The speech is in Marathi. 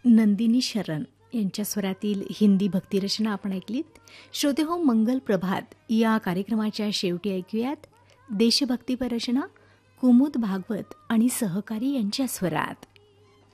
नंदिनी शरण यांच्या स्वरातील हिंदी भक्तिरचना आपण ऐकलीत. श्रोते हो, मंगल प्रभात या कार्यक्रमाच्या शेवटी ऐकूयात देशभक्तीपर रचना कुमुद भागवत आणि सहकारी यांच्या स्वरात.